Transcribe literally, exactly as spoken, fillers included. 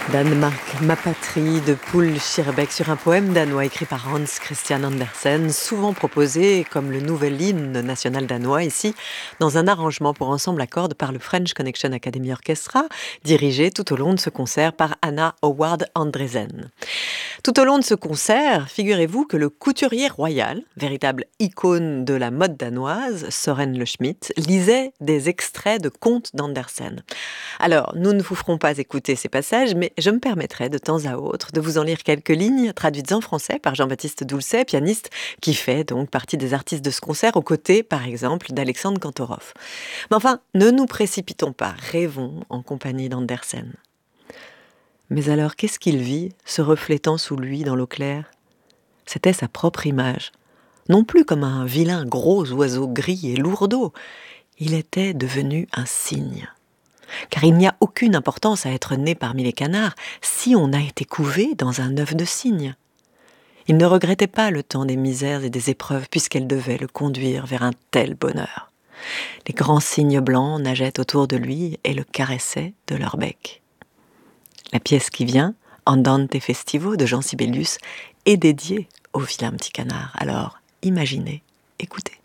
Danemark, ma patrie de Poul Schierbeck sur un poème danois écrit par Hans Christian Andersen, souvent proposé comme le nouvel hymne national danois ici, dans un arrangement pour ensemble à cordes par le French Connection Academy Orchestra, dirigé tout au long de ce concert par Anna Howard Andresen. Tout au long de ce concert, figurez-vous que le couturier royal, véritable icône de la mode danoise, Søren Le Schmidt, lisait des extraits de contes d'Andersen. Alors, nous ne vous ferons pas écouter ces passages, mais je me permettrai de temps à autre de vous en lire quelques lignes traduites en français par Jean-Baptiste Doulcet, pianiste qui fait donc partie des artistes de ce concert, aux côtés, par exemple, d'Alexandre Kantorov. Mais enfin, ne nous précipitons pas, rêvons en compagnie d'Andersen. Mais alors, qu'est-ce qu'il vit, se reflétant sous lui dans l'eau claire ? C'était sa propre image. Non plus comme un vilain gros oiseau gris et lourdeau. Il était devenu un cygne. Car il n'y a aucune importance à être né parmi les canards si on a été couvé dans un œuf de cygne. Il ne regrettait pas le temps des misères et des épreuves puisqu'elles devaient le conduire vers un tel bonheur. Les grands cygnes blancs nageaient autour de lui et le caressaient de leur bec. La pièce qui vient, Andante Festivo de Jean Sibelius, est dédiée au vilain petit canard. Alors, imaginez, écoutez.